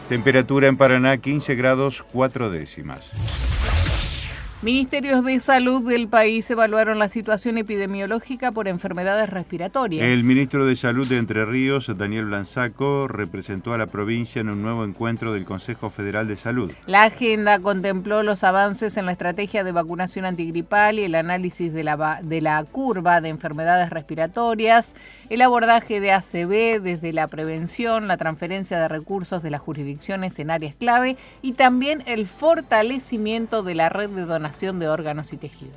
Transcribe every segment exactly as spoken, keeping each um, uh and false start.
Temperatura en Paraná quince grados cuatro décimas. Ministerios de Salud del país evaluaron la situación epidemiológica por enfermedades respiratorias. El ministro de Salud de Entre Ríos, Daniel Blansaco, representó a la provincia en un nuevo encuentro del Consejo Federal de Salud. La agenda contempló los avances en la estrategia de vacunación antigripal y el análisis de la, de la curva de enfermedades respiratorias, el abordaje de A C V desde la prevención, la transferencia de recursos de las jurisdicciones en áreas clave y también el fortalecimiento de la red de donación de órganos y tejidos.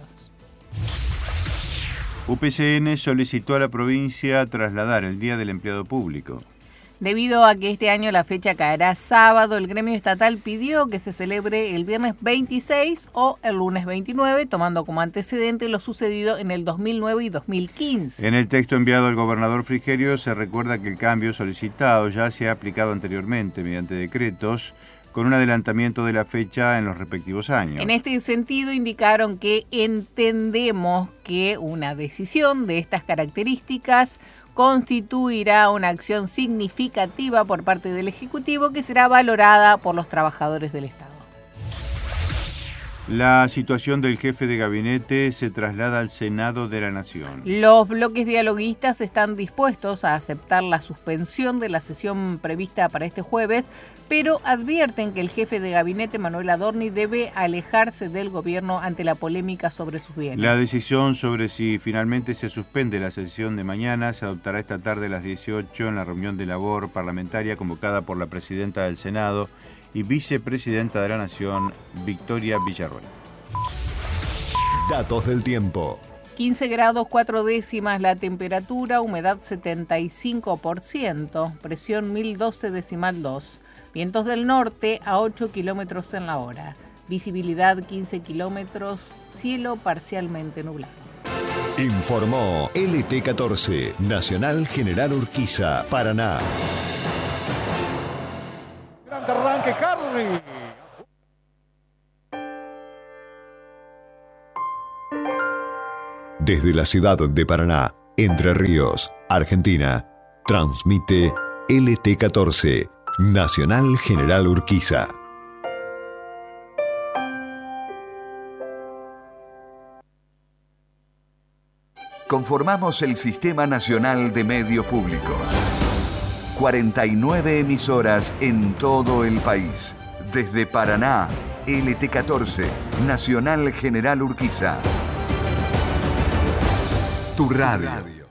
U P C N solicitó a la provincia trasladar el Día del Empleado Público. Debido a que este año la fecha caerá sábado, el gremio estatal pidió que se celebre el viernes veintiséis o el lunes veintinueve, tomando como antecedente lo sucedido en el dos mil nueve y dos mil quince. En el texto enviado al gobernador Frigerio se recuerda que el cambio solicitado ya se ha aplicado anteriormente mediante decretos, con un adelantamiento de la fecha en los respectivos años. En este sentido, indicaron que entendemos que una decisión de estas características constituirá una acción significativa por parte del Ejecutivo que será valorada por los trabajadores del Estado. La situación del jefe de gabinete se traslada al Senado de la Nación. Los bloques dialoguistas están dispuestos a aceptar la suspensión de la sesión prevista para este jueves, pero advierten que el jefe de gabinete, Manuel Adorni, debe alejarse del gobierno ante la polémica sobre sus bienes. La decisión sobre si finalmente se suspende la sesión de mañana se adoptará esta tarde a las dieciocho en la reunión de labor parlamentaria convocada por la presidenta del Senado y vicepresidenta de la Nación, Victoria Villarroel. Datos del tiempo. quince grados cuatro décimas la temperatura, humedad setenta y cinco por ciento, presión mil doce decimal dos, vientos del norte a ocho kilómetros en la hora, visibilidad quince kilómetros, cielo parcialmente nublado. Informó L T catorce, Nacional General Urquiza, Paraná. Arranque Harry. Desde la ciudad de Paraná, Entre Ríos, Argentina, transmite L T catorce, Nacional General Urquiza. Conformamos el Sistema Nacional de Medios Públicos. cuarenta y nueve emisoras en todo el país. Desde Paraná, L T catorce, Nacional General Urquiza. Tu radio.